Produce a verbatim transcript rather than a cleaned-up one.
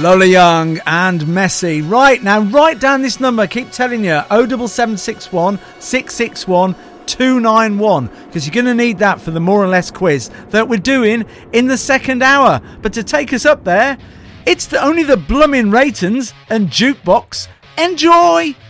Lola Young and Messi. Right, now write down this number. I keep telling you, oh seven seven six one, six six one, two nine one, because you're going to need that for the more or less quiz that we're doing in the second hour. But to take us up there, it's the, only the bloomin' Ratons and Jukebox. Enjoy!